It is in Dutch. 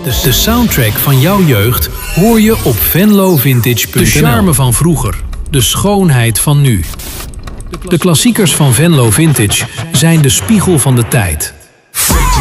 De soundtrack van jouw jeugd hoor je op venlovintage.nl. De charme van vroeger, de schoonheid van nu. De klassiekers van Venlo Vintage zijn de spiegel van de tijd.